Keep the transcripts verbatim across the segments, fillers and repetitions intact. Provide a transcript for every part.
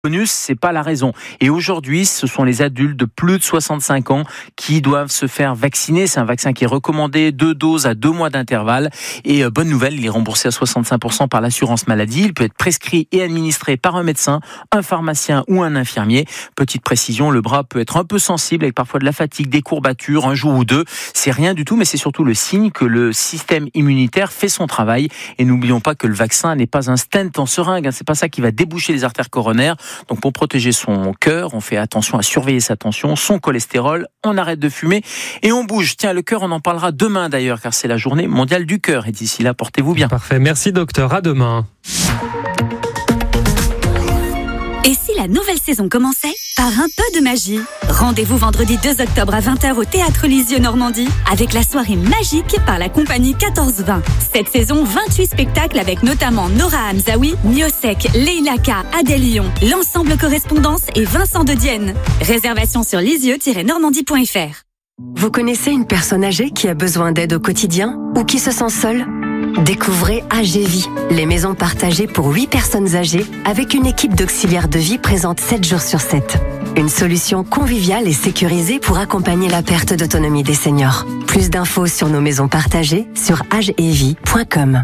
bonus, c'est pas la raison. Et aujourd'hui, ce sont les adultes de plus de soixante-cinq ans qui doivent se faire vacciner. C'est un vaccin qui est recommandé, deux doses à deux mois d'intervalle. Et euh, bonne nouvelle, il est remboursé à soixante-cinq pour cent par l'assurance maladie. Il peut être prescrit et administré par un médecin, un pharmacien ou un infirmier. Petite précision, le bras peut être un peu sensible avec parfois de la fatigue, des courbatures, un jour ou deux. C'est rien du tout, mais c'est surtout le signe que le système immunitaire fait son travail. Et n'oublions pas que le vaccin n'est pas un stent en seringue. C'est pas ça qui va déboucher les artères coronaires. Donc pour protéger son cœur, on fait attention à surveiller sa tension, son cholestérol, on arrête de fumer et on bouge. Tiens, le cœur, on en parlera demain d'ailleurs, car c'est la journée mondiale du cœur. Et d'ici là, portez-vous bien. Parfait, merci docteur, à demain. Et si la nouvelle saison commençait par un peu de magie? Rendez-vous vendredi deux octobre à vingt heures au Théâtre Lisieux Normandie avec la soirée magique par la compagnie quatorze vingt. Cette saison, vingt-huit spectacles avec notamment Nora Hamzaoui, Miosek, Leila K, Adèle Lyon, l'ensemble Correspondance et Vincent de Dienne. Réservation sur lisieux tiret normandie point f r. Vous connaissez une personne âgée qui a besoin d'aide au quotidien ou qui se sent seule? Découvrez Agévie, les maisons partagées pour huit personnes âgées avec une équipe d'auxiliaires de vie présente sept jours sur sept. Une solution conviviale et sécurisée pour accompagner la perte d'autonomie des seniors. Plus d'infos sur nos maisons partagées sur agevie point com.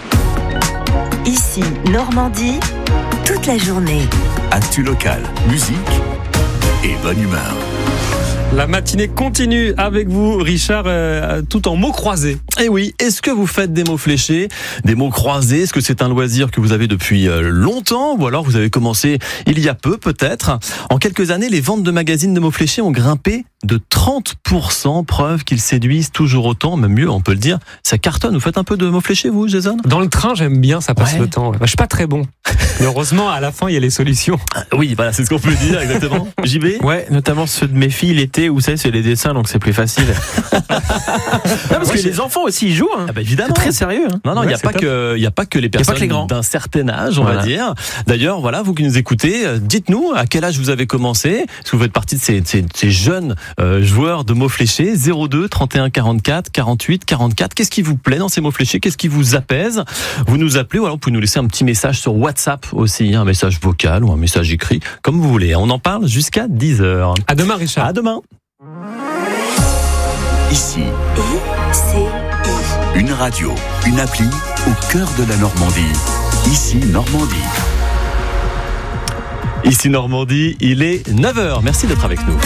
Ici, Normandie, toute la journée. Actu local, musique et bonne humeur. La matinée continue avec vous, Richard, euh, tout en mots croisés. Eh oui, est-ce que vous faites des mots fléchés, des mots croisés? Est-ce que c'est un loisir que vous avez depuis longtemps ou alors vous avez commencé il y a peu peut-être? En quelques années, les ventes de magazines de mots fléchés ont grimpé de trente pour cent, preuve qu'ils séduisent toujours autant, même mieux, on peut le dire. Ça cartonne. Vous faites un peu de mots fléchés, vous, Jason? Dans le train, j'aime bien, ça passe ouais. le temps. Je suis pas très bon. Mais heureusement, à la fin, il y a les solutions. Oui, voilà, c'est ce qu'on peut dire, exactement. J B? Ouais, notamment ceux de mes filles l'été, où vous savez, c'est les dessins, donc c'est plus facile. non, parce ouais, que les enfants aussi, ils jouent. Hein. Ah bah évidemment. C'est très sérieux. Hein. Non, non, il ouais, n'y a, pas que, y a pas que les personnes que les grands. d'un certain âge, on voilà. va dire. D'ailleurs, voilà, vous qui nous écoutez, dites-nous à quel âge vous avez commencé. Est-ce que vous faites partie de ces, ces, ces jeunes euh, joueurs de mots fléchés? Zéro deux trente et un quarante-quatre quarante-huit quarante-quatre. Qu'est-ce qui vous plaît dans ces mots fléchés? Qu'est-ce qui vous apaise? Vous nous appelez ou alors vous pouvez nous laisser un petit message sur WhatsApp aussi, un message vocal ou un message écrit, comme vous voulez. On en parle jusqu'à dix heures. À demain, Richard. À demain. Ici, I C I. une radio, une appli au cœur de la Normandie. Ici, Normandie. Ici Normandie, il est neuf heures. Merci d'être avec nous.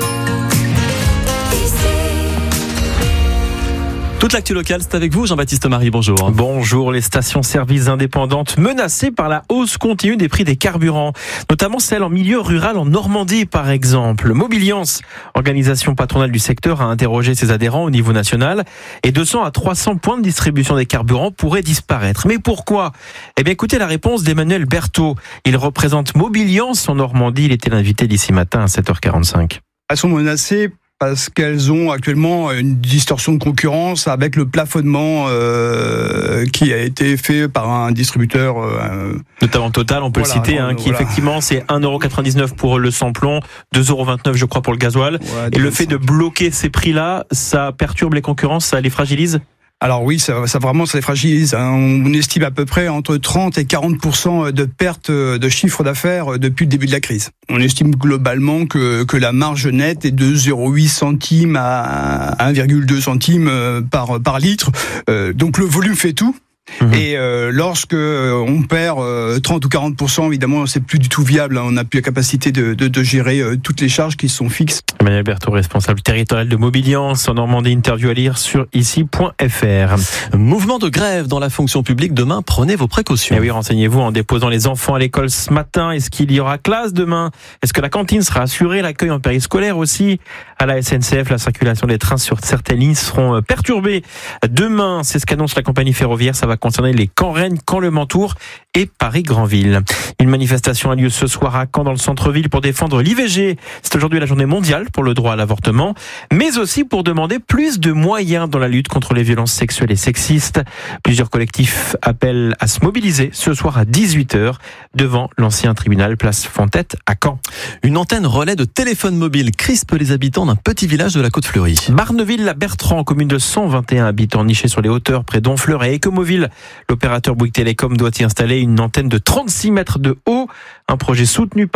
Toute l'actu locale, c'est avec vous, Jean-Baptiste Marie, bonjour. Bonjour, les stations-service indépendantes menacées par la hausse continue des prix des carburants, notamment celles en milieu rural en Normandie par exemple. Mobiliance, organisation patronale du secteur, a interrogé ses adhérents au niveau national et deux cents à trois cents points de distribution des carburants pourraient disparaître. Mais pourquoi? Eh bien écoutez la réponse d'Emmanuel Berthaud. Il représente Mobiliance en Normandie, il était l'invité d'ici matin à sept heures quarante-cinq. Elles sont menacées parce qu'elles ont actuellement une distorsion de concurrence avec le plafonnement euh, qui a été fait par un distributeur. Euh, Notamment Total, on peut voilà, le citer, non, hein, qui voilà. effectivement c'est un euro quatre-vingt-dix-neuf pour le samplon, deux euros vingt-neuf je crois pour le gasoil. Ouais, et le fait de bloquer ces prix-là, ça perturbe les concurrences, ça les fragilise? Alors oui, ça, ça vraiment, ça les fragilise. Hein. On estime à peu près entre trente et quarante pour cent de perte de chiffre d'affaires depuis le début de la crise. On estime globalement que, que la marge nette est de zéro virgule huit centimes à un virgule deux centimes par, par litre. Euh, donc le volume fait tout. Mmh. Et euh, lorsque on perd euh, trente ou quarante pour cent, évidemment, c'est plus du tout viable. Hein. On n'a plus la capacité de, de, de gérer euh, toutes les charges qui sont fixes. Emmanuel Berthaud, responsable territorial de Mobiliance en Normandie, interview à lire sur ici point f r. Mouvement de grève dans la fonction publique demain, prenez vos précautions. Et oui, renseignez-vous en déposant les enfants à l'école ce matin. Est-ce qu'il y aura classe demain? Est-ce que la cantine sera assurée? L'accueil en périscolaire aussi. À la S N C F, la circulation des trains sur certaines lignes seront perturbées. Demain, c'est ce qu'annonce la compagnie ferroviaire. Ça va concerner les Caen-Rennes, Caen-Le-Mantour et Paris-Granville. Une manifestation a lieu ce soir à Caen dans le centre-ville pour défendre l'I V G. C'est aujourd'hui la journée mondiale symbole pour le droit à l'avortement, mais aussi pour demander plus de moyens dans la lutte contre les violences sexuelles et sexistes. Plusieurs collectifs appellent à se mobiliser ce soir à dix-huit heures devant l'ancien tribunal place Fontette à Caen. Une antenne relais de téléphone mobile crispe les habitants d'un petit village de la Côte-Fleurie. Barneville-la-Bertrand, commune de cent vingt et un habitants nichés sur les hauteurs près d'Honfleur et Écomoville. L'opérateur Bouygues Télécom doit y installer une antenne de trente-six mètres de haut, un projet soutenu par